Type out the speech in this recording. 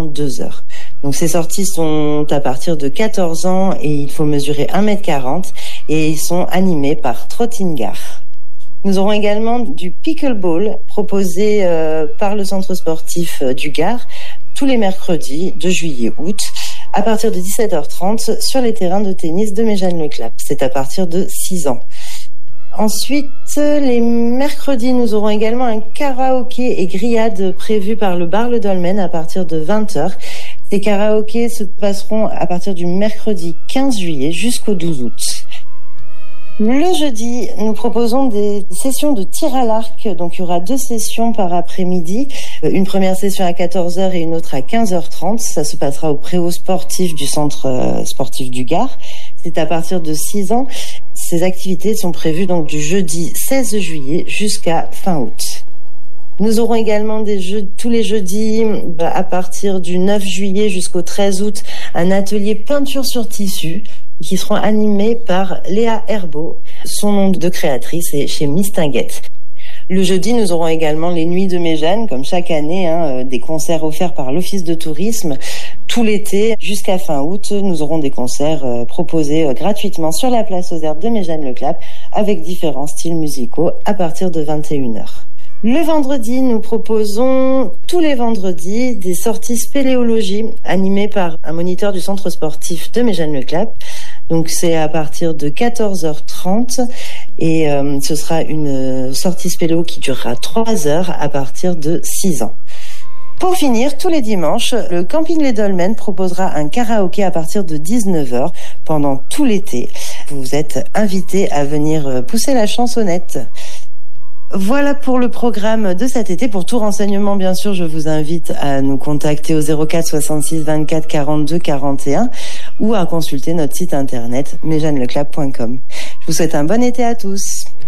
pendant 2 heures. Donc ces sorties sont à partir de 14 ans et il faut mesurer 1m40 et ils sont animés par Trottingar. Nous aurons également du pickleball proposé par le centre sportif du Gard tous les mercredis de juillet-août à partir de 17h30 sur les terrains de tennis de Méjeanne-le-Clap. C'est à partir de 6 ans. Ensuite, les mercredis, nous aurons également un karaoké et grillade prévu par le bar Le Dolmen à partir de 20h. Ces karaokés se passeront à partir du mercredi 15 juillet jusqu'au 12 août. Le jeudi, nous proposons des sessions de tir à l'arc. Donc, il y aura 2 sessions par après-midi. Une première session à 14h et une autre à 15h30. Ça se passera au préau sportif du centre sportif du Gard. C'est à partir de 6 ans. Ces activités sont prévues donc du jeudi 16 juillet jusqu'à fin août. Nous aurons également tous les jeudis, à partir du 9 juillet jusqu'au 13 août, un atelier peinture sur tissu qui seront animés par Léa Herbeau. Son nom de créatrice est chez Mistinguette. Le jeudi, nous aurons également les Nuits de Méjeanne, comme chaque année, des concerts offerts par l'Office de tourisme. Tout l'été, jusqu'à fin août, nous aurons des concerts proposés gratuitement sur la place aux Herbes de Méjeanne-le-Clap avec différents styles musicaux à partir de 21h. Le vendredi, nous proposons tous les vendredis des sorties spéléologie animées par un moniteur du centre sportif de Méjeanne-le-Clap. Donc c'est à partir de 14h30 et ce sera une sortie spéléo qui durera 3 heures à partir de 6 ans. Pour finir, tous les dimanches, le camping Les Dolmens proposera un karaoké à partir de 19h pendant tout l'été. Vous êtes invités à venir pousser la chansonnette. Voilà pour le programme de cet été. Pour tout renseignement, bien sûr, je vous invite à nous contacter au 04 66 24 42 41 ou à consulter notre site internet méjeanneleclap.com. Je vous souhaite un bon été à tous.